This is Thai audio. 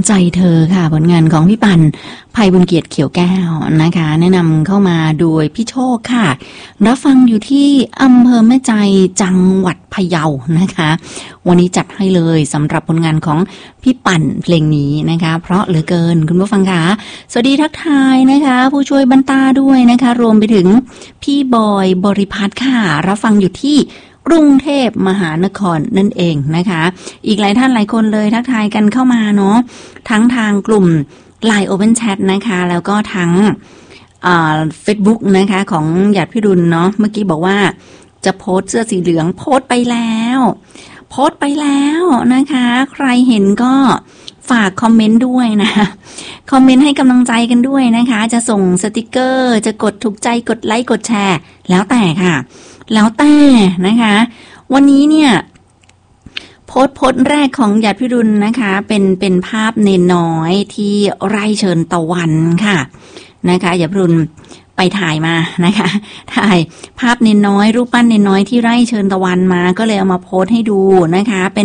ใจเธอค่ะผลงานของพี่ปั่นไพบุญเกียรติเขียวแก้วนะคะแนะนำเข้ามาโดยพี่โชคค่ะรับฟังอยู่ที่อำเภอแม่ใจจังหวัดพะเยานะคะวันนี้จัดให้เลยสำหรับผลงานของพี่ปั่นเพลงนี้นะคะเพราะเหลือเกินคุณผู้ฟังค่ะสวัสดีทักทายนะคะผู้ช่วยบรรตาด้วยนะคะรวมไปถึงพี่บอยบริพัตรค่ะรับฟังอยู่ที่กรุงเทพมหานครนั่นเองนะคะอีกหลายท่านหลายคนเลยทักทายกันเข้ามาเนาะทั้งทางกลุ่ม LINE Open Chat นะคะแล้วก็ทั้งFacebook นะคะของหยาดพี่ดุลเนาะเมื่อกี้บอกว่าจะโพสเสื้อสีเหลืองโพสไปแล้วนะคะใครเห็นก็ฝากคอมเมนต์ด้วยนะคอมเมนต์ให้กำลังใจกันด้วยนะคะจะส่งสติกเกอร์จะกดถูกใจกดไลค์กดแชร์แล้วแต่ค่ะแล้วแต่นะคะวันนี้เนี่ยโพสต์แรกของหยาดพิรุณนะคะเป็นภาพเนนน้อยที่ไร่เชิญตะวันค่ะนะคะหยาดพิรุณไปถ่ายมานะคะถ่ายภาพเนนน้อยรูปปั้นเนนน้อยที่ไร่เชิญตะวันมาก็เลยเอามาโพสต์ให้ดูนะคะเป็น